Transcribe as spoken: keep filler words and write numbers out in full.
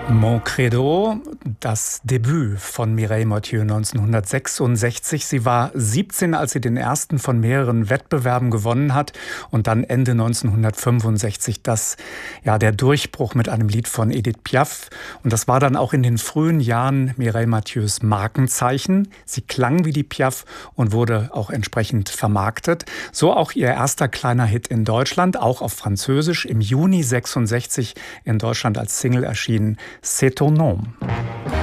Mon Credo, das Debüt von Mireille Mathieu neunzehnhundertsechsundsechzig. Sie war siebzehn, als sie den ersten von mehreren Wettbewerben gewonnen hat. Und dann Ende neunzehnhundertfünfundsechzig das, ja, der Durchbruch mit einem Lied von Edith Piaf. Und das war dann auch in den frühen Jahren Mireille Mathieus Markenzeichen. Sie klang wie die Piaf und wurde auch entsprechend vermarktet. So auch ihr erster kleiner Hit in Deutschland, auch auf Französisch, im Juni sechsundsechzig in Deutschland als Single erschienen. C'est ton nom.